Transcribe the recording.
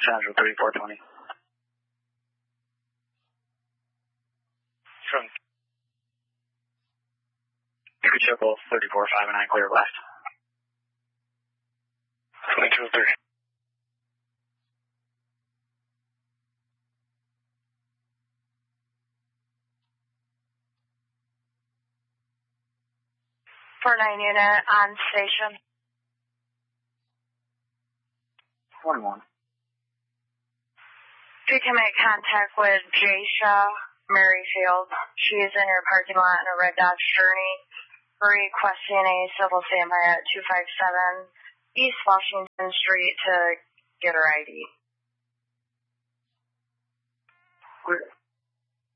Central 3420. From Triple 3459, clear west. 2203. For 9 unit on station. 21. If you can make contact with Jaisha Merrifield, she is in your parking lot in a red Dodge Journey, requesting a civil standby at 257 East Washington Street to get her ID. Clear.